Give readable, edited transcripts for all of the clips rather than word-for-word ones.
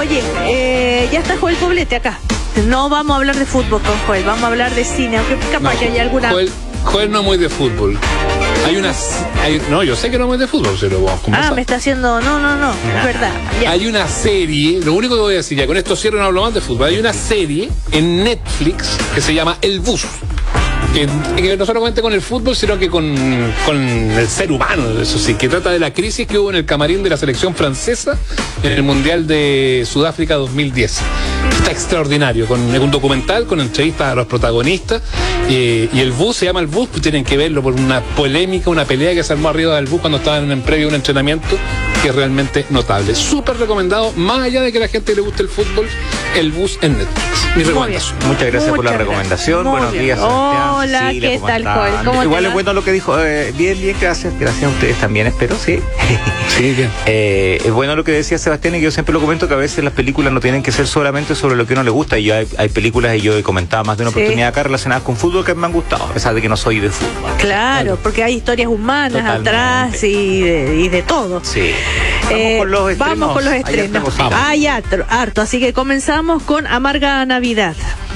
Oye, ya está Joel Poblete acá. No vamos a hablar de fútbol con Joel, vamos a hablar de cine, aunque capaz que haya alguna... Joel no es muy de fútbol. No, yo sé que no es muy de fútbol, pero vamos a conversar. me está haciendo... No, es verdad. Ya. Hay una serie, lo único que voy a decir, ya con esto cierro, no hablo más de fútbol. Hay una serie en Netflix que se llama El Bus. Que no solamente con el fútbol, sino que con el ser humano, eso sí, que trata de la crisis que hubo en el camarín de la selección francesa en el Mundial de Sudáfrica 2010. Está extraordinario, es un documental con entrevistas a los protagonistas, y el bus se llama El Bus, pues tienen que verlo por una polémica, una pelea que se armó arriba del bus cuando estaban en previo a un entrenamiento, que es realmente notable. Súper recomendado, más allá de que a la gente le guste el fútbol, El Bus en Netflix. Mi recomendación. Muchas gracias por la recomendación. Buenos días, Sebastián. Hola, sí, ¿qué tal, Joel? Igual es bueno lo que dijo. Bien, gracias a ustedes también, espero, sí. Sí, bien. Es bueno lo que decía Sebastián, y que yo siempre lo comento, que a veces las películas no tienen que ser solamente sobre lo que a uno le gusta. Y hay películas, y yo he comentado más de una oportunidad acá relacionadas con fútbol, que me han gustado, a pesar de que no soy de fútbol. Claro, porque hay historias humanas totalmente atrás y de todo. Sí. Vamos con los estrenos. Hay harto, así que comenzamos con Amarga Navidad.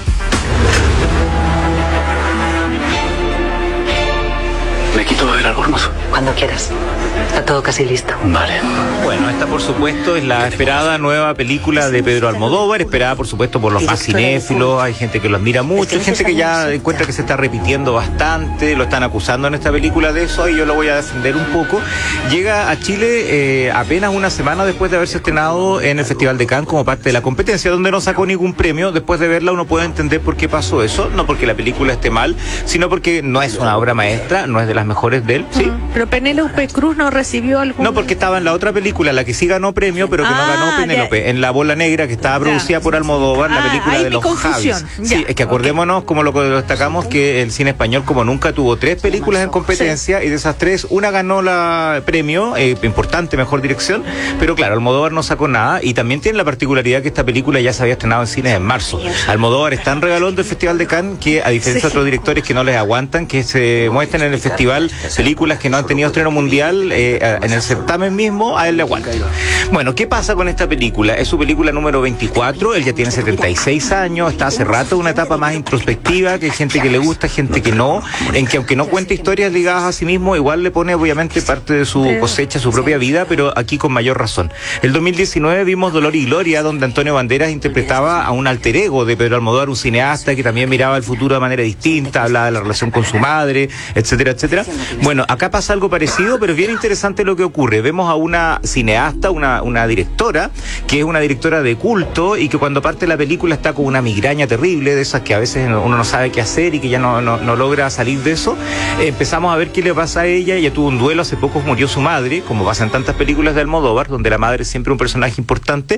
¿Me quito beber algo, hermoso? Cuando quieras. Está todo casi listo. Vale. Bueno, esta por supuesto es la esperada nueva película de Pedro Almodóvar, esperada por supuesto por los más cinéfilos. Hay gente que lo admira mucho, hay gente que ya encuentra que se está repitiendo bastante, lo están acusando en esta película de eso, y yo lo voy a defender un poco. Llega a Chile apenas una semana después de haberse estrenado en el Festival de Cannes como parte de la competencia, donde no sacó ningún premio. Después de verla uno puede entender por qué pasó eso, no porque la película esté mal, sino porque no es una obra maestra, no es de las mejores de él, ¿sí? Pero Penélope Cruz no recibió algún... No, porque estaba en la otra película, la que sí ganó premio, pero que no ganó Penélope, en La Bola Negra, que estaba producida por Almodóvar, la película de los Javis. Sí, es que acordémonos, como lo destacamos, que el cine español, como nunca, tuvo 3 películas en competencia, y de esas 3, una ganó la premio, importante, mejor dirección, pero claro, Almodóvar no sacó nada, y también tiene la particularidad que esta película ya se había estrenado en cines en marzo. Almodóvar es tan regalón del Festival de Cannes que, a diferencia de otros directores que no les aguantan que se muestren en el festival películas que no han tenido estreno mundial, en el certamen mismo, a él le aguanta. Bueno, ¿qué pasa con esta película? Es su película número 24, él ya tiene 76 años, está hace rato en una etapa más introspectiva, que hay gente que le gusta, gente que no, en que aunque no cuenta historias ligadas a sí mismo, igual le pone obviamente parte de su cosecha, su propia vida, pero aquí con mayor razón. El 2019 vimos Dolor y Gloria, donde Antonio Banderas interpretaba a un alter ego de Pedro Almodóvar, un cineasta que también miraba el futuro de manera distinta, hablaba de la relación con su madre, etcétera, etcétera. Bueno, acá pasa algo parecido, pero es bien interesante lo que ocurre. Vemos a una cineasta, una directora, que es una directora de culto, y que cuando parte la película está con una migraña terrible, de esas que a veces uno no sabe qué hacer y que ya no logra salir de eso. Empezamos a ver qué le pasa a ella. Ella tuvo un duelo, hace poco murió su madre, como pasa en tantas películas de Almodóvar, donde la madre es siempre un personaje importante,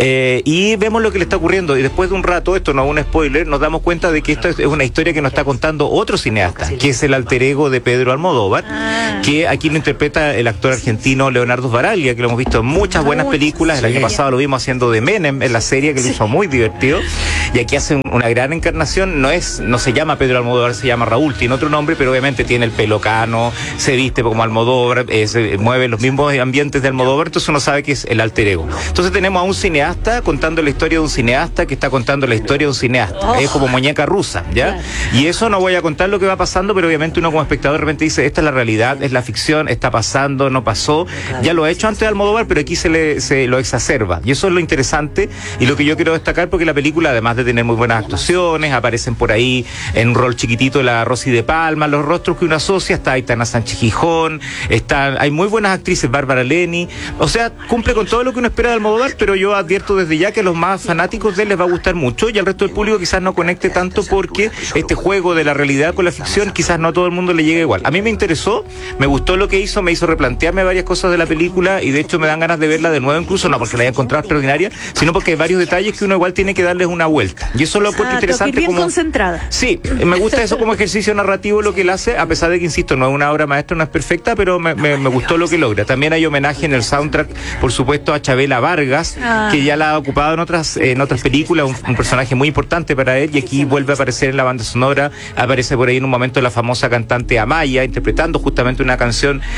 y vemos lo que le está ocurriendo, y después de un rato, esto no es un spoiler, nos damos cuenta de que esto es una historia que nos está contando otro cineasta, que es el alter ego de Pedro Almodóvar, que aquí lo interpreta el actor argentino Leonardo Sbaraglia, que lo hemos visto en muchas buenas películas. El año pasado lo vimos haciendo de Menem en la serie, que lo hizo muy divertido, y aquí hace una gran encarnación. No se llama Pedro Almodóvar, se llama Raúl, tiene otro nombre, pero obviamente tiene el pelo cano, se viste como Almodóvar, se mueve los mismos ambientes de Almodóvar, entonces uno sabe que es el alter ego. Entonces tenemos a un cineasta contando la historia de un cineasta que está contando la historia de un cineasta, es como muñeca rusa, ¿ya? Y eso no voy a contar lo que va pasando, pero obviamente uno como espectador de repente dice, esta es la realidad, es la ficción, está pasando, no pasó, ya lo ha hecho antes de Almodóvar, pero aquí se lo exacerba, y eso es lo interesante y lo que yo quiero destacar, porque la película, además de tener muy buenas actuaciones, aparecen por ahí en un rol chiquitito la Rosy de Palma, los rostros que uno asocia, está Aitana Sánchez Gijón, hay muy buenas actrices, Bárbara Leni, o sea, cumple con todo lo que uno espera de Almodóvar, pero yo advierto desde ya que a los más fanáticos de él les va a gustar mucho, y al resto del público quizás no conecte tanto, porque este juego de la realidad con la ficción quizás no a todo el mundo le llegue igual. A mí me interesó, me gustó lo que hizo, me hizo replantearme varias cosas de la película, y de hecho me dan ganas de verla de nuevo, incluso no porque la haya encontrado extraordinaria, sino porque hay varios detalles que uno igual tiene que darles una vuelta, y eso lo encuentro interesante. Bien concentrada. Sí, me gusta eso como ejercicio narrativo lo que él hace, a pesar de que, insisto, no es una obra maestra, no es perfecta, pero me gustó lo que logra. También hay homenaje en el soundtrack, por supuesto, a Chabela Vargas, que ya la ha ocupado en otras películas, un personaje muy importante para él, y aquí vuelve a aparecer en la banda sonora, aparece por ahí en un momento la famosa cantante Amaya, interpretando justamente una canción muy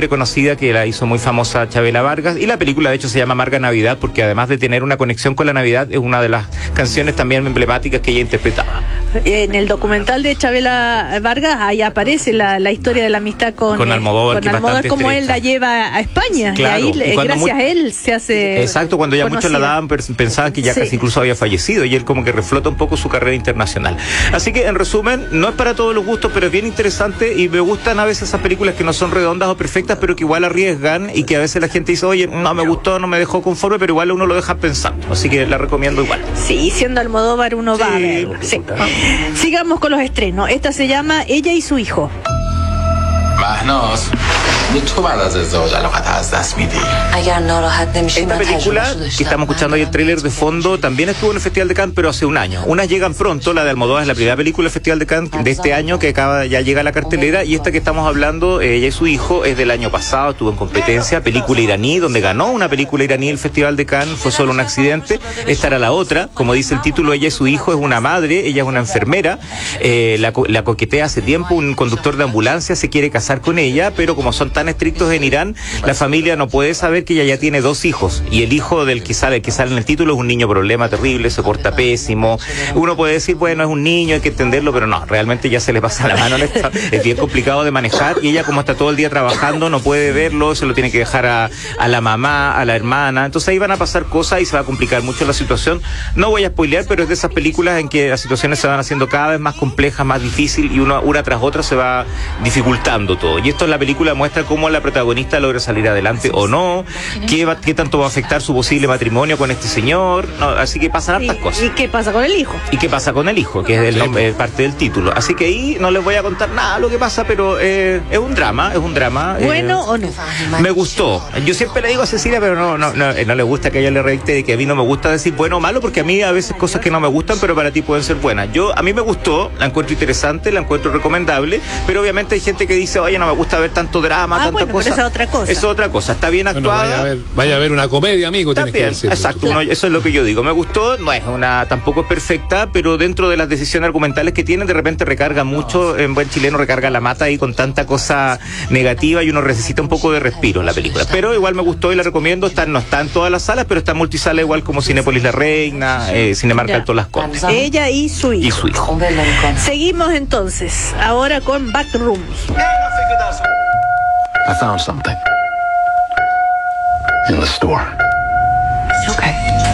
reconocida que la hizo muy famosa Chabela Vargas, y la película de hecho se llama Amarga Navidad porque además de tener una conexión con la Navidad es una de las canciones también emblemáticas que ella interpretaba. En el documental de Chabela Vargas ahí aparece la historia de la amistad con Almodóvar, como él la lleva a España, claro, y ahí gracias a él se hace exacto, cuando ya conocida. Muchos la daban pensaban que ya casi incluso había fallecido, y él como que reflota un poco su carrera internacional. Así que en resumen, no es para todos los gustos, pero es bien interesante, y me gustan a veces esas películas que no son redondas o perfectas, pero que igual arriesgan, y que a veces la gente dice, oye, no me gustó, no me dejó conforme, pero igual uno lo deja pensando, así que la recomiendo igual. Sí, siendo Almodóvar uno va a verla. Sí. Sigamos con los estrenos. Esta se llama Ella y su hijo. Esta película que estamos escuchando ahí el tráiler de fondo también estuvo en el Festival de Cannes, pero hace un año. Unas llegan pronto, la de Almodóvar es la primera película del Festival de Cannes de este año que ya llega a la cartelera, y esta que estamos hablando, Ella y su hijo, es del año pasado, estuvo en competencia, película iraní, donde ganó una película iraní el Festival de Cannes, fue solo un accidente. Esta era la otra, como dice el título, Ella y su hijo, es una madre, ella es una enfermera, la coquetea hace tiempo, un conductor de ambulancia se quiere casar con ella, pero como son tan estrictos en Irán, la familia no puede saber que ella ya tiene 2 hijos, y el hijo del que sale en el título es un niño problema terrible, se porta pésimo. Uno puede decir, bueno, es un niño, hay que entenderlo, pero no, realmente ya se le pasa la mano en esto. Es bien complicado de manejar, y ella, como está todo el día trabajando, no puede verlo, se lo tiene que dejar a la mamá, a la hermana, entonces ahí van a pasar cosas y se va a complicar mucho la situación. No voy a spoilear, pero es de esas películas en que las situaciones se van haciendo cada vez más complejas, más difícil, y una tras otra se va dificultando todo. Y esto en la película muestra cómo la protagonista logra salir adelante o no, qué tanto va a afectar su posible matrimonio con este señor, no, así que pasan hartas cosas. ¿Y qué pasa con el hijo? ¿Y qué pasa con el hijo? Que es el nombre, parte del título. Así que ahí no les voy a contar nada lo que pasa, pero es un drama. ¿Bueno o no? Me gustó. Yo siempre le digo a Cecilia, pero no le gusta que ella le reitere que a mí no me gusta decir bueno o malo, porque a mí a veces cosas que no me gustan, pero para ti pueden ser buenas. A mí me gustó, la encuentro interesante, la encuentro recomendable, pero obviamente hay gente que dice, oye, no me gusta ver tanto drama, tanta cosa. Esa es otra cosa. Es otra cosa, está bien actuada. Vaya a ver una comedia, amigo. También, exacto, eso es lo que yo digo. Me gustó, tampoco es perfecta, pero dentro de las decisiones argumentales que tiene, de repente recarga mucho, en buen chileno recarga la mata ahí con tanta cosa negativa, y uno necesita un poco de respiro en la película. Pero igual me gustó y la recomiendo. No está en todas las salas, pero está en multisala igual como Cinépolis La Reina, Cinemark Alto Las Condes. Ella y su hijo. Seguimos entonces, ahora con Backrooms. I found something in the store. Okay.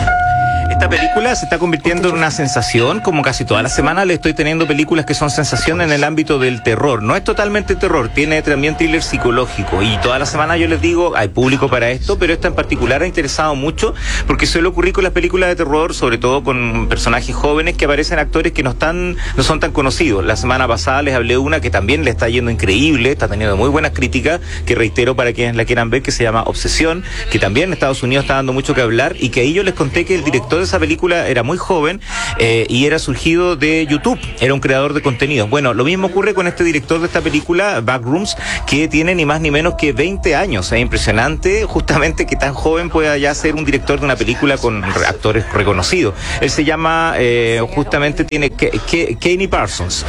Esta película se está convirtiendo en una sensación, como casi toda la semana le estoy teniendo películas que son sensación en el ámbito del terror. No es totalmente terror, tiene también thriller psicológico, y toda la semana yo les digo, hay público para esto, pero esta en particular ha interesado mucho, porque suele ocurrir con las películas de terror, sobre todo con personajes jóvenes, que aparecen actores que no son tan conocidos. La semana pasada les hablé de una que también le está yendo increíble, está teniendo muy buenas críticas, que reitero para quienes la quieran ver, que se llama Obsesión, que también en Estados Unidos está dando mucho que hablar, y que ahí yo les conté que el director de esa película era muy joven, y era surgido de YouTube, era un creador de contenido. Bueno, lo mismo ocurre con este director de esta película, Backrooms, que tiene ni más ni menos que 20 años. Es impresionante justamente que tan joven pueda ya ser un director de una película con actores reconocidos. Él se llama, tiene Kenny Parsons,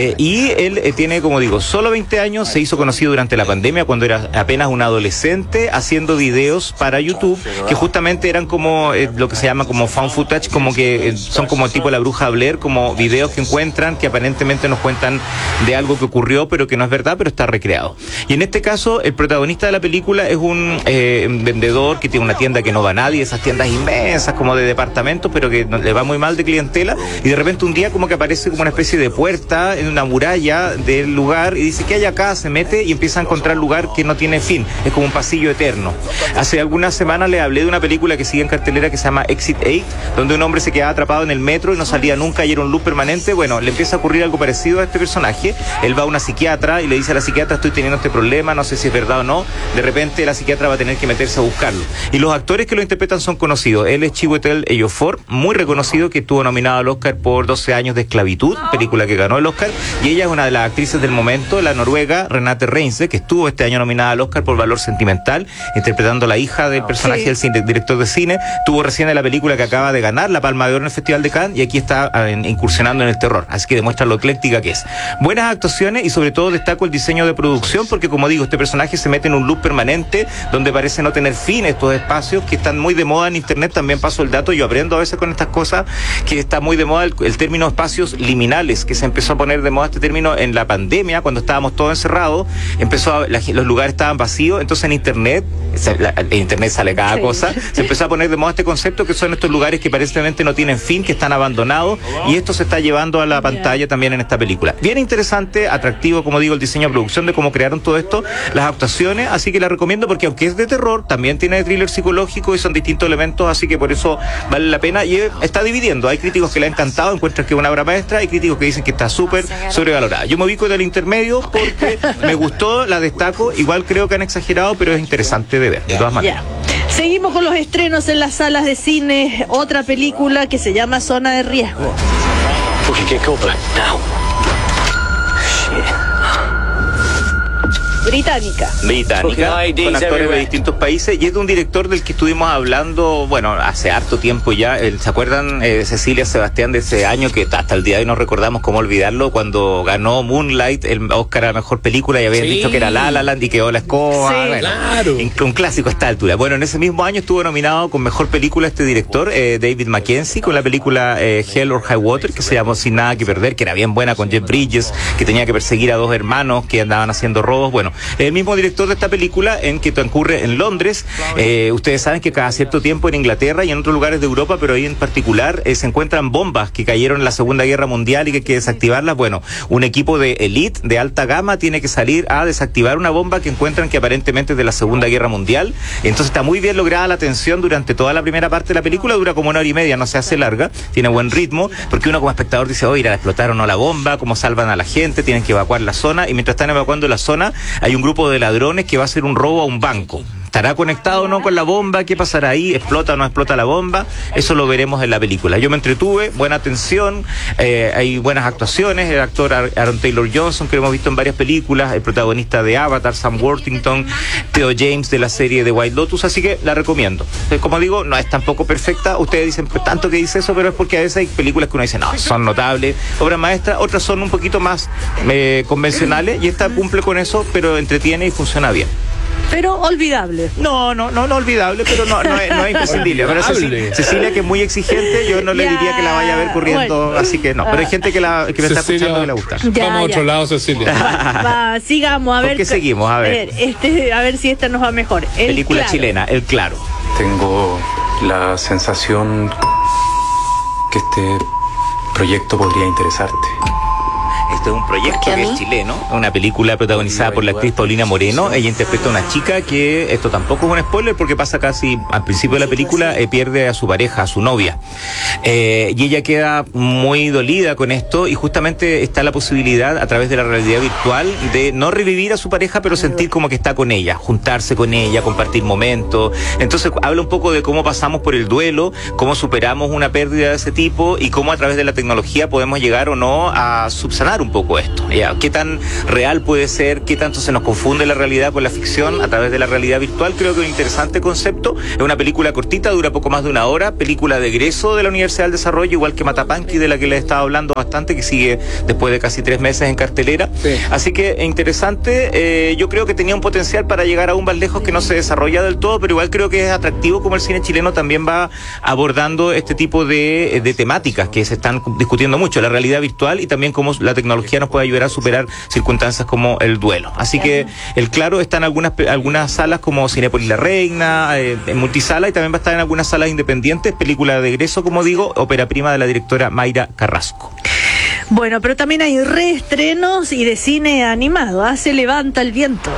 y él tiene, como digo, solo 20 años, se hizo conocido durante la pandemia cuando era apenas un adolescente haciendo videos para YouTube, que justamente eran como lo que se llama como found footage, como que son como tipo La Bruja Blair, como videos que encuentran que aparentemente nos cuentan de algo que ocurrió pero que no es verdad, pero está recreado. Y en este caso el protagonista de la película es un vendedor que tiene una tienda que no va a nadie, esas tiendas inmensas como de departamentos, pero que le va muy mal de clientela, y de repente un día como que aparece como una especie de puerta en una muralla del lugar, y dice, ¿qué hay acá? Se mete y empieza a encontrar lugar que no tiene fin, es como un pasillo eterno. Hace algunas semanas le hablé de una película que sigue en cartelera que se llama Exit 8, donde un hombre se quedaba atrapado en el metro y no salía nunca y era un loop permanente. Bueno, le empieza a ocurrir algo parecido a este personaje. Él va a una psiquiatra y le dice a la psiquiatra, estoy teniendo este problema, no sé si es verdad o no. De repente la psiquiatra va a tener que meterse a buscarlo. Y los actores que lo interpretan son conocidos. Él es Chiwetel Ejiofor, muy reconocido, que estuvo nominado al Oscar por 12 años de esclavitud, película que ganó el Oscar, y ella es una de las actrices del momento, la noruega Renate Reinsve, que estuvo este año nominada al Oscar por Valor Sentimental, interpretando a la hija del personaje del director de cine. Tuvo recién en la película que acaba acaba de ganar la Palma de Oro en el Festival de Cannes y aquí está incursionando en el terror, así que demuestra lo ecléctica que es. Buenas actuaciones y sobre todo destaco el diseño de producción porque, como digo, este personaje se mete en un loop permanente donde parece no tener fin estos espacios que están muy de moda en internet. También paso el dato, yo aprendo a veces con estas cosas, que está muy de moda el término espacios liminales, que se empezó a poner de moda este término en la pandemia, cuando estábamos todos encerrados, los lugares estaban vacíos, entonces en internet sale cada cosa, se empezó a poner de moda este concepto, que son estos lugares que aparentemente no tienen fin, que están abandonados, y esto se está llevando a la pantalla también en esta película. Bien interesante, atractivo, como digo, el diseño de producción, de cómo crearon todo esto, las actuaciones, así que la recomiendo porque aunque es de terror, también tiene thriller psicológico y son distintos elementos, así que por eso vale la pena, y está dividiendo. Hay críticos que le ha encantado, encuentran que es una obra maestra, hay críticos que dicen que está súper sobrevalorada. Yo me ubico del intermedio porque me gustó, la destaco, igual creo que han exagerado, pero es interesante de ver, de todas maneras. Seguimos con los estrenos en las salas de cine, otra película que se llama Zona de Riesgo. We can get going now. Británica, con actores de distintos países, y es de un director del que estuvimos hablando, bueno, hace harto tiempo ya. ¿Se acuerdan, Cecilia, Sebastián, de ese año que hasta el día de hoy no recordamos cómo olvidarlo, cuando ganó Moonlight el Oscar a Mejor Película y habían dicho que era La La Land y quedó la escoba? Sí, bueno, claro. Un clásico a esta altura. Bueno, en ese mismo año estuvo nominado con Mejor Película este director, David Mackenzie, con la película Hell or High Water, que se llamó Sin Nada que Perder, que era bien buena, con Jeff Bridges, que tenía que perseguir a dos hermanos que andaban haciendo robos. Bueno, el mismo director de esta película, en que transcurre en Londres. Ustedes saben que cada cierto tiempo en Inglaterra y en otros lugares de Europa, pero ahí en particular, se encuentran bombas que cayeron en la Segunda Guerra Mundial y que hay que desactivarlas. Bueno, un equipo de élite de alta gama tiene que salir a desactivar una bomba que encuentran que aparentemente es de la Segunda Guerra Mundial. Entonces está muy bien lograda la tensión durante toda la primera parte de la película, dura como 1 hora y media, no se hace larga, tiene buen ritmo, porque uno como espectador dice, oye, explotaron o no la bomba, cómo salvan a la gente, tienen que evacuar la zona, y mientras están evacuando la zona hay un grupo de ladrones que va a hacer un robo a un banco. ¿Estará conectado o no con la bomba? ¿Qué pasará ahí? ¿Explota o no explota la bomba? Eso lo veremos en la película. Yo me entretuve, buena atención, hay buenas actuaciones, el actor Aaron Taylor Johnson, que lo hemos visto en varias películas, el protagonista de Avatar, Sam Worthington, Theo James de la serie de White Lotus, así que la recomiendo. Como digo, no es tampoco perfecta, ustedes dicen, pues, tanto que dice eso, pero es porque a veces hay películas que uno dice, no, son notables, obras maestras, otras son un poquito más convencionales, y esta cumple con eso, pero entretiene y funciona bien. Pero olvidable. No olvidable, pero no es imprescindible. Pero Cecilia, que es muy exigente, yo no le diría que la vaya a ver corriendo, bueno, así que no. Pero hay gente que me está escuchando que le gusta. Vamos a otro lado, Cecilia. Sigamos, a ver. ¿Por qué seguimos? A ver. A ver si esta nos va mejor. Película chilena, El Claro. Tengo la sensación que este proyecto podría interesarte. Este es un proyecto que es chileno, una película protagonizada por la actriz Paulina Moreno. Ella interpreta a una chica que, esto tampoco es un spoiler porque pasa casi al principio de la película, pierde a su pareja, a su novia. Y ella queda muy dolida con esto, y justamente está la posibilidad a través de la realidad virtual de no revivir a su pareja, pero sentir como que está con ella, juntarse con ella, compartir momentos. Entonces habla un poco de cómo pasamos por el duelo, cómo superamos una pérdida de ese tipo y cómo a través de la tecnología podemos llegar o no a subsanar un poco esto. ¿Qué tan real puede ser? ¿Qué tanto se nos confunde la realidad con la ficción a través de la realidad virtual? Creo que es un interesante concepto. Es una película cortita, dura poco más de 1 hora, película de egreso de la Universidad del Desarrollo, igual que Matapanqui, de la que les he estado hablando bastante, que sigue después de casi 3 meses en cartelera. Sí. Así que interesante. Yo creo que tenía un potencial para llegar aún más lejos, que no se desarrolla del todo, pero igual creo que es atractivo como el cine chileno también va abordando este tipo de temáticas que se están discutiendo mucho, la realidad virtual y también cómo la tecnología nos puede ayudar a superar circunstancias como el duelo. Así que El Claro está en algunas salas como Cinépolis La Reina, en multisala, y también va a estar en algunas salas independientes. Película de egreso, como digo, ópera prima de la directora Mayra Carrasco. Bueno, pero también hay reestrenos y de cine animado. Se levanta el viento.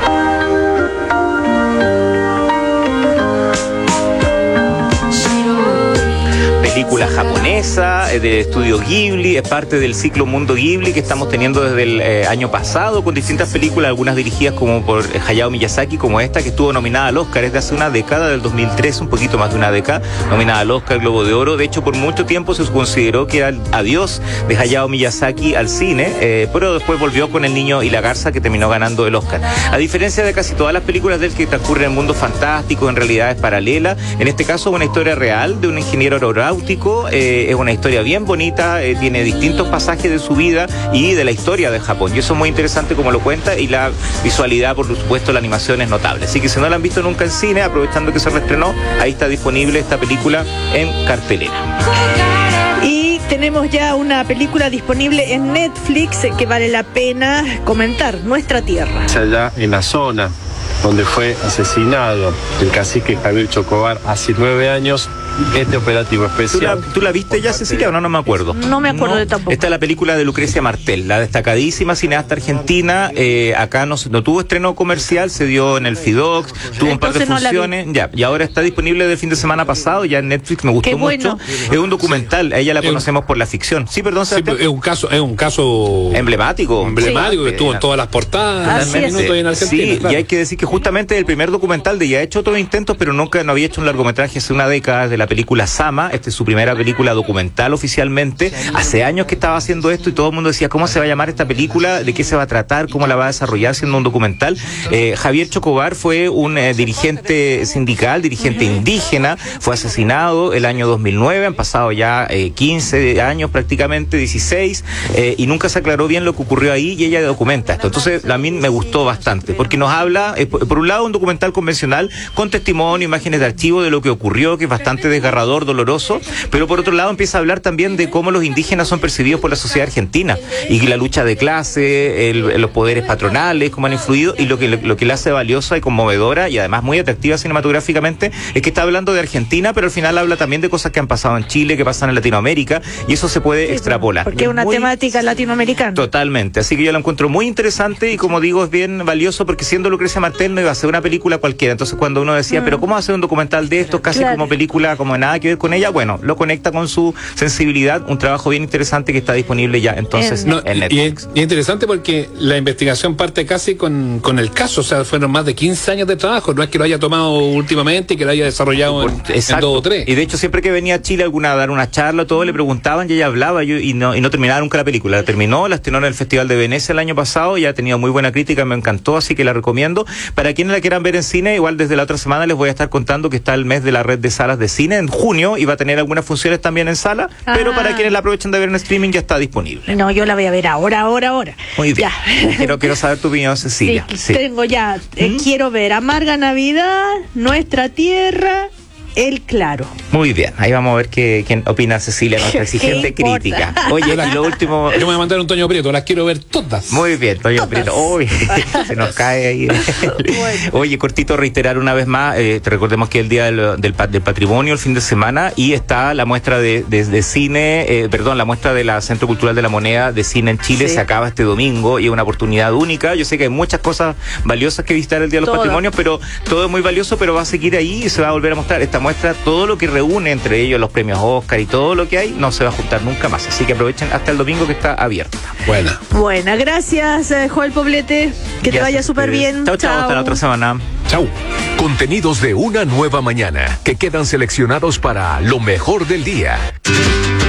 Película película japonesa de estudio Ghibli, es parte del ciclo Mundo Ghibli que estamos teniendo desde el año pasado, con distintas películas, algunas dirigidas como por Hayao Miyazaki, como esta que estuvo nominada al Oscar, es de hace una década, del 2003, un poquito más de una década, nominada al Oscar, Globo de Oro. De hecho, por mucho tiempo se consideró que era el adiós de Hayao Miyazaki al cine, pero después volvió con El niño y la garza, que terminó ganando el Oscar. A diferencia de casi todas las películas de él que transcurren en mundos fantásticos, en realidades paralelas, en este caso es una historia real de un ingeniero aeronáutico, es una historia bien bonita, tiene distintos pasajes de su vida y de la historia de Japón, y eso es muy interesante como lo cuenta, y la visualidad, por supuesto, la animación es notable. Así que si no la han visto nunca en cine, aprovechando que se reestrenó, ahí está disponible esta película en cartelera. Y tenemos ya una película disponible en Netflix que vale la pena comentar, Nuestra Tierra. Allá en la zona donde fue asesinado el cacique Javier Chocobar hace 9 años, este operativo especial. ¿Tú la viste ya, Cecilia, o no? No me acuerdo. No me acuerdo de tampoco. Esta es la película de Lucrecia Martel, la destacadísima cineasta argentina. Acá no tuvo estreno comercial, se dio en el FIDOX, tuvo un par de funciones, y ahora está disponible del fin de semana pasado, ya en Netflix, me gustó mucho. Es un documental, a ella la conocemos por la ficción. Sí, perdón, sí, es un caso emblemático que estuvo en todas las portadas, minutos en Argentina. Sí, claro. Y hay que decir que justamente el primer documental de ella ha hecho otros intentos, pero nunca no había hecho un largometraje hace una década, de la película Sama. Esta es su primera película documental oficialmente. Hace años que estaba haciendo esto y todo el mundo decía, ¿cómo se va a llamar esta película? ¿De qué se va a tratar? ¿Cómo la va a desarrollar siendo un documental? Javier Chocobar fue un dirigente sindical, dirigente indígena, fue asesinado el año 2009, han pasado ya 15 años prácticamente, 16, y nunca se aclaró bien lo que ocurrió ahí, y ella documenta esto. Entonces a mí me gustó bastante, porque nos habla, por un lado, un documental convencional con testimonio, imágenes de archivo de lo que ocurrió, que es bastante desgarrador, doloroso, pero por otro lado empieza a hablar también de cómo los indígenas son percibidos por la sociedad argentina, y la lucha de clase, los poderes patronales, cómo han influido, y lo que la hace valiosa y conmovedora, y además muy atractiva cinematográficamente, es que está hablando de Argentina, pero al final habla también de cosas que han pasado en Chile, que pasan en Latinoamérica, y eso se puede extrapolar. Porque es una temática latinoamericana. Totalmente, así que yo la encuentro muy interesante, y como digo, es bien valioso, porque siendo Lucrecia Martel no iba a ser una película cualquiera. Entonces cuando uno decía, pero ¿cómo hacer un documental de esto? Casi como película, como nada que ver con ella, bueno, lo conecta con su sensibilidad, un trabajo bien interesante que está disponible ya entonces en Netflix. Y es interesante porque la investigación parte casi con el caso, o sea, fueron más de 15 años de trabajo, no es que lo haya tomado últimamente y que lo haya desarrollado en 2 o 3. Y de hecho siempre que venía a Chile a dar una charla, todo le preguntaban y ella hablaba, y no terminaba nunca la película. La terminó, la estrenó en el Festival de Venecia el año pasado, y ha tenido muy buena crítica, me encantó, así que la recomiendo. Para quienes la quieran ver en cine, igual desde la otra semana les voy a estar contando que está el mes de la red de salas de cine en junio, y va a tener algunas funciones también en sala, pero para quienes la aprovechen de ver en streaming ya está disponible. No, yo la voy a ver ahora. Muy bien. Quiero saber tu opinión, Cecilia. Sí. Tengo ya, quiero ver Amarga Navidad, Nuestra Tierra, El Claro. Muy bien, ahí vamos a ver qué opina Cecilia, nuestra exigente crítica. Oye, y lo último... Yo me voy a mandar un Toño Prieto, las quiero ver todas. Muy bien, Toño Prieto. Uy, se nos cae ahí. Bueno. Oye, cortito, reiterar una vez más, recordemos que el Día del Patrimonio, el fin de semana, y está la muestra de cine, la muestra de la Centro Cultural de la Moneda de Cine en Chile, se acaba este domingo, y es una oportunidad única. Yo sé que hay muchas cosas valiosas que visitar el Día de los Patrimonios, pero todo es muy valioso, pero va a seguir ahí y se va a volver a mostrar. Esta muestra, todo lo que reúne entre ellos los premios Oscar y todo lo que hay, no se va a juntar nunca más, así que aprovechen hasta el domingo que está abierta. Buena, gracias, Joel Poblete, que te vaya súper bien. Chao, hasta la otra semana. Chao. Contenidos de una nueva mañana que quedan seleccionados para lo mejor del día.